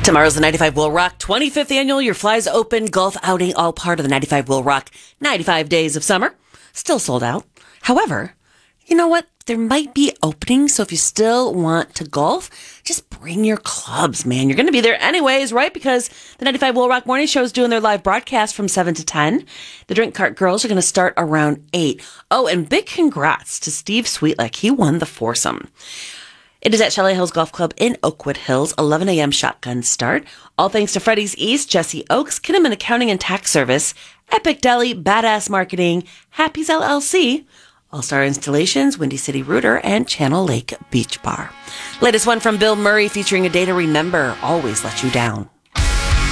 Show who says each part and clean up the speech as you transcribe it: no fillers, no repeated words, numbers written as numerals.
Speaker 1: Tomorrow's the 95 Will Rock 25th annual Your Flies Open golf outing, all part of the 95 Will Rock 95 Days of Summer. Still sold out. However, you know what? There might be openings, so if you still want to golf, just bring your clubs, man. You're going to be there anyways, right? Because the 95 Will Rock Morning Show is doing their live broadcast from 7 to 10. The Drink Cart Girls are going to start around 8. Oh, and big congrats to Steve Sweetlick. He won the foursome. It is at Chalet Hills Golf Club in Oakwood Hills, 11 a.m. shotgun start. All thanks to Freddy's East, Jesse Oaks, Kinnaman Accounting and Tax Service, Epic Deli, Badass Marketing, Happy's LLC, All-Star Installations, Windy City Rooter, and Channel Lake Beach Bar. Latest one from Bill Murray featuring A Day to Remember, Always Let You Down.